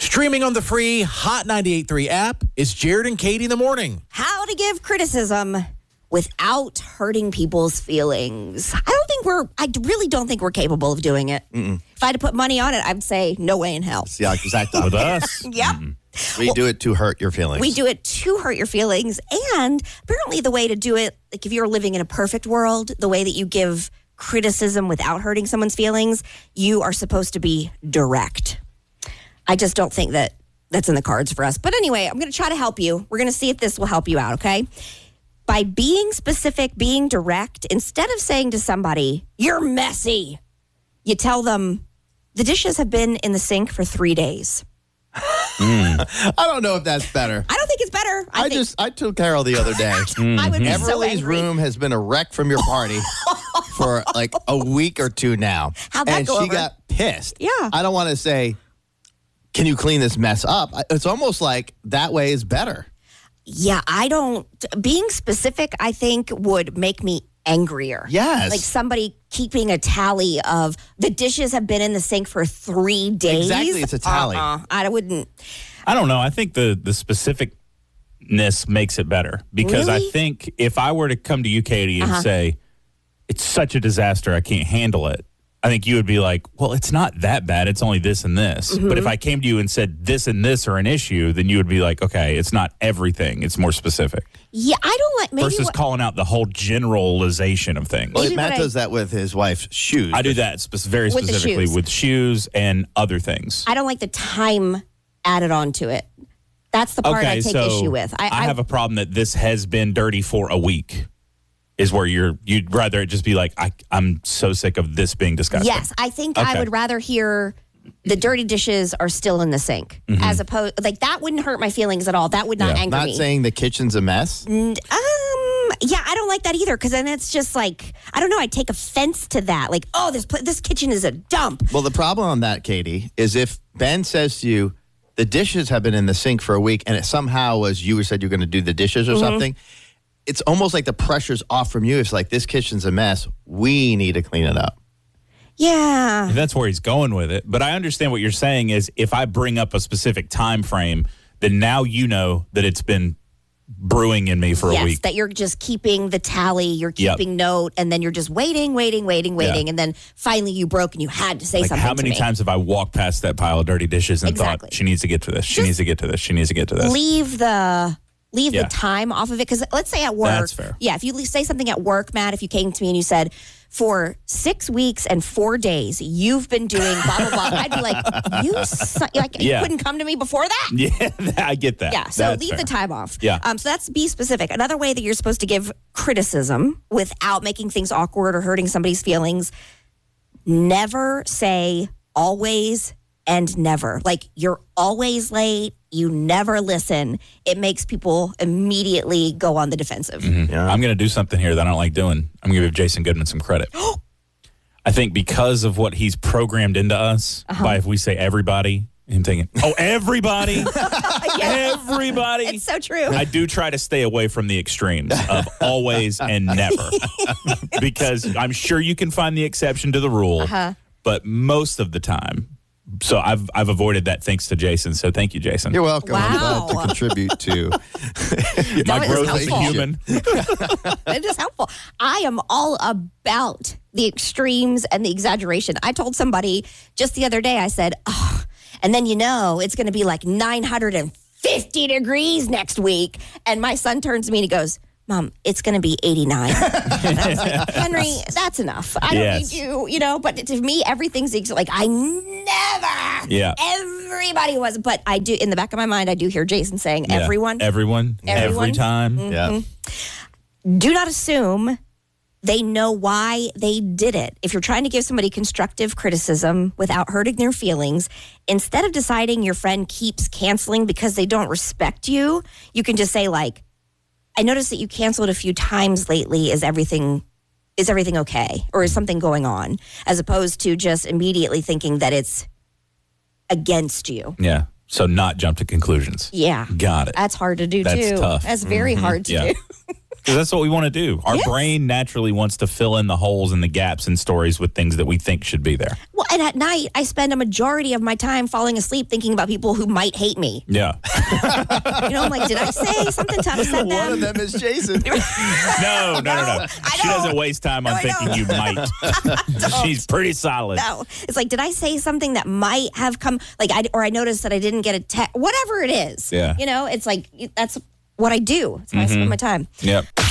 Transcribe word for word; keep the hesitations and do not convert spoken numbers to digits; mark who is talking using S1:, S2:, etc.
S1: Streaming on the free Hot ninety-eight point three app, it's Jared and Katie in the morning.
S2: How to give criticism without hurting people's feelings. I don't think we're, I really don't think we're capable of doing it. Mm-mm. If I had to put money on it, I'd say no way in hell.
S3: Yeah, exactly.
S4: With us.
S2: Yep.
S3: Mm-mm. We well, do it to hurt your feelings.
S2: We do it to hurt your feelings. And apparently the way to do it, like if you're living in a perfect world, the way that you give criticism without hurting someone's feelings, you are supposed to be direct. I just don't think that that's in the cards for us. But anyway, I'm going to try to help you. We're going to see if this will help you out, okay? By being specific, being direct, instead of saying to somebody, you're messy, you tell them, the dishes have been in the sink for three days.
S3: Mm. I don't know if that's better.
S2: I don't think it's better. I,
S3: I
S2: think-
S3: just, I took Carol the other day.
S2: mm-hmm. I would be so
S3: Everly's
S2: angry.
S3: room has been a wreck from your party for like a week or two now.
S2: How'd that
S3: and
S2: go
S3: she
S2: over?
S3: got pissed.
S2: Yeah.
S3: I don't want to say, can you clean this mess up? It's almost like that way is better.
S2: Yeah, I don't, being specific, I think would make me angrier.
S3: Yes.
S2: Like somebody keeping a tally of the dishes have been in the sink for three days.
S3: Exactly, it's a tally.
S2: Uh-uh, I wouldn't.
S4: I don't know. I think the the specificness makes it better because
S2: Really?
S4: I think if I were to come to you, Katie, and
S2: Uh-huh.
S4: say, it's such a disaster, I can't handle it, I think you would be like, well, it's not that bad. It's only this and this.
S2: Mm-hmm.
S4: But if I came to you and said this and this are an issue, then you would be like, okay, it's not everything. It's more specific.
S2: Yeah, I don't like, maybe
S4: Versus
S2: what,
S4: calling out the whole generalization of things.
S3: Well,
S2: Maybe
S3: Matt
S2: what I-
S3: does that with his wife's shoes.
S4: I do that spe- very
S2: With the
S4: specifically
S2: shoes.
S4: with shoes and other things.
S2: I don't like the time added onto it. That's the part
S4: okay,
S2: I take
S4: so
S2: issue with. I,
S4: I have a problem that this has been dirty for a week. Is where you're you'd rather it just be like I I'm so sick of this being disgusting.
S2: Yes, I think I
S4: Okay.
S2: would rather hear the dirty dishes are still in the sink
S4: Mm-hmm.
S2: as opposed, like that wouldn't hurt my feelings at all. That would not
S4: Yeah.
S2: anger
S3: Not
S2: me.
S3: saying the kitchen's a mess.
S2: And, um, yeah, I don't like that either because then it's just like I don't know. I take offense to that. Like, oh, this pla- this kitchen is a dump.
S3: Well, the problem on that, Katie, is if Ben says to you, the dishes have been in the sink for a week, and it somehow was you said you're going to do the dishes or
S2: Mm-hmm.
S3: something, it's almost like the pressure's off from you. It's like, this kitchen's a mess. We need to clean it up.
S2: Yeah,
S4: That's where he's going with it. But I understand what you're saying is if I bring up a specific time frame, then now you know that it's been brewing in me for
S2: yes,
S4: a week.
S2: that you're just keeping the tally, you're
S4: Yep.
S2: keeping note, and then you're just waiting, waiting, waiting, waiting,
S4: Yeah.
S2: and then finally you broke and you had to say
S4: Like
S2: something.
S4: how many
S2: to me.
S4: times have I walked past that pile of dirty dishes and
S2: Exactly.
S4: thought she needs to get to this, she
S2: Just
S4: needs to get to this, she needs to get to this.
S2: leave the leave
S4: Yeah.
S2: the time off of it because let's say at work,
S4: That's fair.
S2: yeah, if you le- say something at work, Matt, if you came to me and you said for six weeks and four days you've been doing blah blah blah, I'd be like, you, su- like you
S4: Yeah.
S2: couldn't come to me before that.
S4: Yeah, I get that.
S2: Yeah, so
S4: That's
S2: leave
S4: fair.
S2: the time off.
S4: Yeah.
S2: Um, so that's be specific. Another way that you're supposed to give criticism without making things awkward or hurting somebody's feelings, never say always and never. Like you're always late, you never listen. It makes people immediately go on the defensive.
S3: Yeah.
S4: I'm going to do something here that I don't like doing. I'm going to give Jason Goodman some credit. I think because of what he's programmed into us,
S2: Uh-huh.
S4: by if we say everybody, him thinking, oh, everybody, everybody.
S2: It's so true.
S4: I do try to stay away from the extremes of always and never because I'm sure you can find the exception to the rule,
S2: Uh-huh.
S4: but most of the time. So I've I've avoided that thanks to Jason. So thank you, Jason.
S3: You're welcome. I'm
S2: Wow.
S3: glad to contribute to
S4: My
S2: was
S4: growth as a
S2: helpful.
S4: human.
S2: It is helpful. I am all about the extremes and the exaggeration. I told somebody just the other day, I said, oh, and then you know it's going to be like nine hundred fifty degrees next week. And my son turns to me and he goes, Mom, it's going to be eighty-nine. And I was like, Henry, that's enough. I don't
S4: Yes.
S2: need you, you know, but to me, everything's ex- like, I never,
S4: Yeah.
S2: everybody was, but I do, in the back of my mind, I do hear Jason saying,
S4: Yeah.
S2: everyone,
S4: Everyone.
S2: Everyone.
S4: Every time.
S3: yeah.
S2: do not assume they know why they did it. If you're trying to give somebody constructive criticism without hurting their feelings, instead of deciding your friend keeps canceling because they don't respect you, you can just say like, I noticed that you canceled a few times lately. Is everything is everything okay? Or is something going on? As opposed to just immediately thinking that it's against you.
S4: Yeah. So not jump to conclusions.
S2: Yeah.
S4: Got it.
S2: That's hard to do
S4: That's
S2: too.
S4: tough.
S2: That's very hard to
S4: Yeah.
S2: do.
S4: Because that's what we want to do. Our
S2: Yes.
S4: brain naturally wants to fill in the holes and the gaps in stories with things that we think should be there.
S2: Well, and at night, I spend a majority of my time falling asleep thinking about people who might hate me.
S4: Yeah.
S2: You know, I'm like, did I say something to upset them?
S3: One of them is Jason.
S4: No, no, no, no.
S2: I
S4: She
S2: know.
S4: doesn't waste time on
S2: No, I
S4: thinking
S2: don't.
S4: you might. She's pretty solid.
S2: No, it's like, did I say something that might have come, like, I, or I noticed that I didn't get a text, whatever it is.
S4: Yeah.
S2: You know, it's like, that's what I do. That's how I spend my time.
S4: Yep.